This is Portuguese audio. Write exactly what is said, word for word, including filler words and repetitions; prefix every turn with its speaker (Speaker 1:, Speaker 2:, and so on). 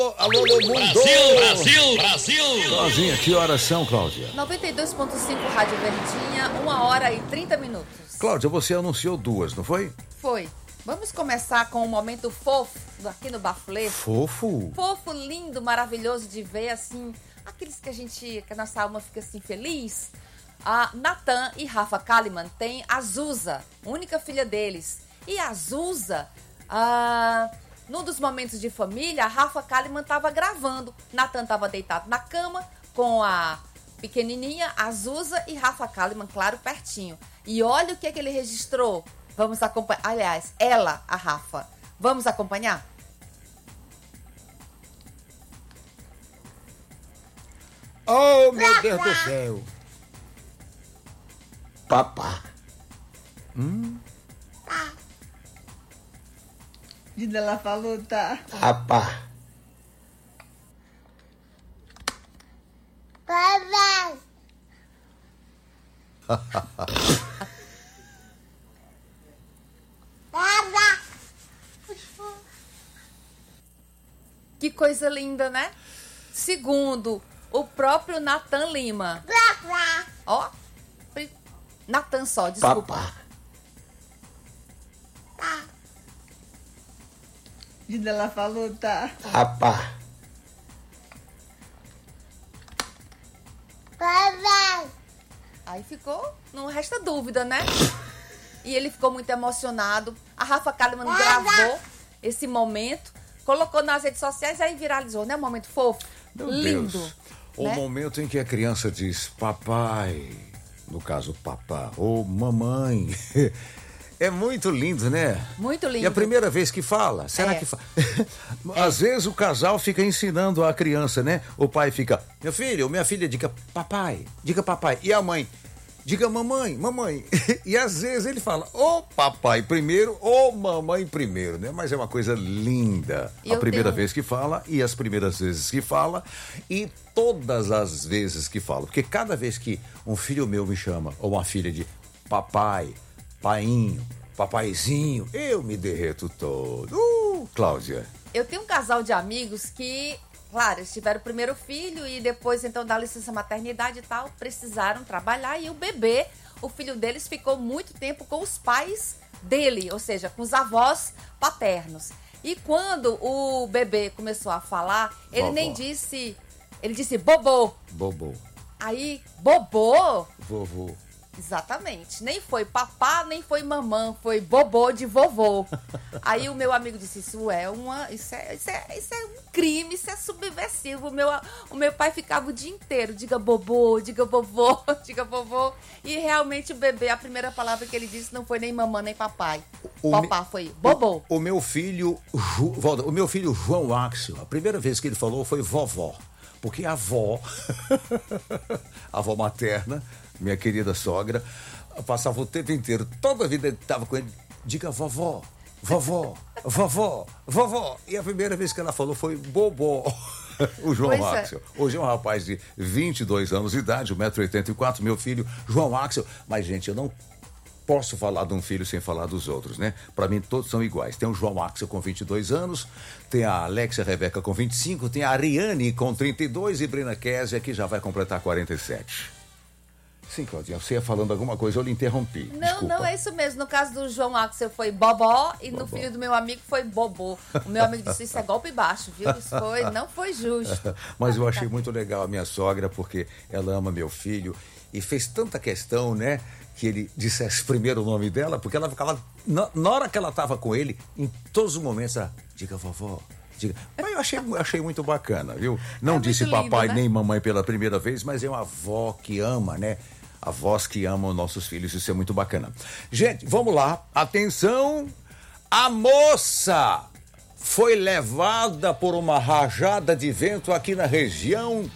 Speaker 1: Alô, meu mundo!
Speaker 2: Brasil, Brasil, Brasil!
Speaker 1: Cláudia, que horas são, Cláudia?
Speaker 3: noventa e dois ponto cinco Rádio Verdinha, uma hora e trinta minutos.
Speaker 1: Cláudia, você anunciou duas, não foi?
Speaker 3: Foi. Vamos começar com um momento fofo aqui no Bafulê.
Speaker 1: Fofo?
Speaker 3: Fofo, lindo, maravilhoso de ver, assim, aqueles que a gente, que a nossa alma fica assim feliz. A Natan e Rafa Kalimann têm a Zusa, única filha deles. E a Zusa, ah, num dos momentos de família, a Rafa Kalimann estava gravando. Natan estava deitado na cama com a pequenininha, a Zusa, e Rafa Kalimann, claro, pertinho. E olha o que é que ele registrou. Vamos acompanhar. Aliás, ela, a Rafa. Vamos acompanhar?
Speaker 4: Oh, meu Deus do céu. Papá.
Speaker 1: Hum?
Speaker 5: Dina, ela falou, tá?
Speaker 4: Papá.
Speaker 6: Papai.
Speaker 3: Que coisa linda, né? Segundo o próprio Natan Lima. Ó, Natan só, desculpa.
Speaker 4: Papá.
Speaker 5: Dina, ela falou, tá?
Speaker 4: Papá.
Speaker 6: Papai.
Speaker 3: Aí ficou, não resta dúvida, né? E ele ficou muito emocionado. A Rafa Kalimann gravou esse momento, colocou nas redes sociais e aí viralizou, né? Um momento fofo,
Speaker 1: Meu
Speaker 3: lindo.
Speaker 1: Deus. O
Speaker 3: né?
Speaker 1: momento em que a criança diz papai, no caso papá, ou mamãe. É muito lindo, né?
Speaker 3: Muito lindo.
Speaker 1: E a primeira vez que fala, será
Speaker 3: É.
Speaker 1: que fala? Às vezes o casal fica ensinando a criança, né? O pai fica, meu filho, minha filha, diga papai, diga papai. E a mãe, diga mamãe, mamãe. E às vezes ele fala, ô papai primeiro, ou mamãe primeiro, né? Mas é uma coisa linda.
Speaker 3: E
Speaker 1: A
Speaker 3: eu
Speaker 1: primeira
Speaker 3: tenho-
Speaker 1: vez que fala e as primeiras vezes que fala e todas as vezes que fala. Porque cada vez que um filho meu me chama, ou uma filha de papai, painho, papaizinho, eu me derreto todo. Uh, Cláudia.
Speaker 3: Eu tenho um casal de amigos que, claro, eles tiveram o primeiro filho e depois, então, da licença maternidade e tal, precisaram trabalhar e o bebê, o filho deles, ficou muito tempo com os pais dele, ou seja, com os avós paternos. E quando o bebê começou a falar, ele
Speaker 1: Vovó.
Speaker 3: nem disse, ele disse bobô.
Speaker 1: Bobo.
Speaker 3: Aí, bobô?
Speaker 1: Vovô.
Speaker 3: Exatamente. Nem foi papá, nem foi mamã, foi bobô de vovô. Aí o meu amigo disse, isso é uma. Isso é, isso é, isso é um crime, isso é subversivo. O meu, o meu pai ficava o dia inteiro, diga bobô, diga vovô, diga vovô. E realmente o bebê, a primeira palavra que ele disse não foi nem mamã, nem papai.
Speaker 1: O
Speaker 3: Papá
Speaker 1: me-
Speaker 3: foi bobô.
Speaker 1: O, o meu filho, Ju- Valda, o meu filho João Axel, a primeira vez que ele falou foi vovó. Porque a avó, a avó materna, minha querida sogra, passava o tempo inteiro, toda a vida ele estava com ele, diga vovó, vovó, vovó, vovó. E a primeira vez que ela falou foi bobó. O João
Speaker 3: Pois é.
Speaker 1: Axel. Hoje é um rapaz de vinte e dois anos de idade, um metro e oitenta e quatro, meu filho João Axel. Mas, gente, eu não posso falar de um filho sem falar dos outros, né? Pra mim, todos são iguais. Tem o João Axel com vinte e dois anos, tem a Alexia Rebeca com vinte e cinco, tem a Ariane com trinta e dois e Brina Kézia, que já vai completar quarenta e sete. Sim, Claudinha, você ia falando alguma coisa, eu lhe interrompi.
Speaker 3: Não,
Speaker 1: Desculpa.
Speaker 3: não, é isso mesmo. No caso do João Axel foi bobó e no
Speaker 1: Bobó.
Speaker 3: filho do meu amigo foi bobô. O meu amigo disse, isso é golpe baixo, viu? Isso foi, não foi justo.
Speaker 1: Mas eu achei muito legal a minha sogra, porque ela ama meu filho e fez tanta questão, né? Que ele dissesse primeiro o nome dela, porque ela ficava. Na, na hora que ela estava com ele, em todos os momentos, ela, diga vovó, diga. Mas eu achei, achei muito bacana, viu? Não
Speaker 3: É
Speaker 1: disse
Speaker 3: muito lindo,
Speaker 1: papai
Speaker 3: né?
Speaker 1: nem mamãe pela primeira vez, mas é uma avó que ama, né? Avós que amam nossos filhos, isso é muito bacana. Gente, vamos lá, atenção! A moça foi levada por uma rajada de vento aqui na região